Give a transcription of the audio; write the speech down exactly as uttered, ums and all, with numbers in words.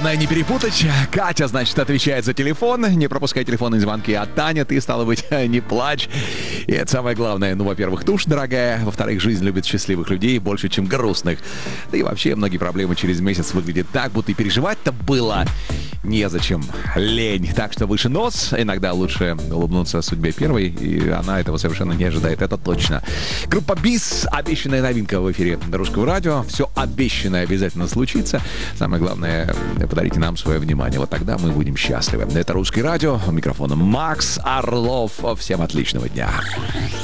Главное не перепутать. Катя, значит, отвечает за телефон. Не пропускай телефонные звонки. А Таня, ты, стало быть, не плачь. И это самое главное. Ну, во-первых, тушь дорогая. Во-вторых, жизнь любит счастливых людей больше, чем грустных. Да и вообще многие проблемы через месяц выглядят так, будто и переживать-то было незачем. Лень. Так что выше нос. Иногда лучше улыбнуться судьбе первой. И она этого совершенно не ожидает. Это точно. Группа БИС. Обещанная новинка в эфире Русского радио. Все обещанное обязательно случится. Самое главное, подарите нам свое внимание. Вот тогда мы будем счастливы. Это Русское радио. У микрофона Макс Орлов. Всем отличного дня.